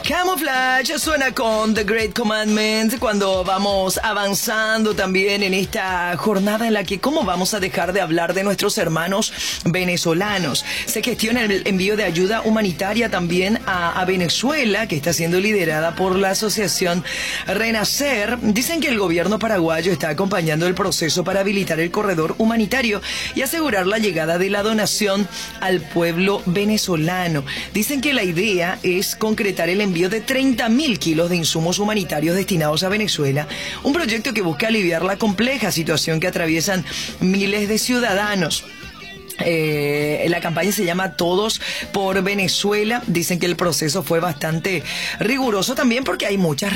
Camouflage suena con The Great Commandment cuando vamos avanzando también en esta jornada en la que cómo vamos a dejar de hablar de nuestros hermanos venezolanos. Se gestiona el envío de ayuda humanitaria también a Venezuela, que está siendo liderada por la asociación Renacer. Dicen que el gobierno paraguayo está acompañando el proceso para habilitar el corredor humanitario y asegurar la llegada de la donación al pueblo venezolano. Dicen que la idea es concretar el envío de 30.000 kilos de insumos humanitarios destinados a Venezuela, un proyecto que busca aliviar la compleja situación que atraviesan miles de ciudadanos. La campaña se llama Todos por Venezuela. Dicen que el proceso fue bastante riguroso también porque hay muchas